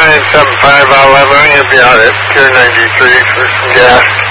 975, I'll level. You'll be out at Pier 93 for some gas.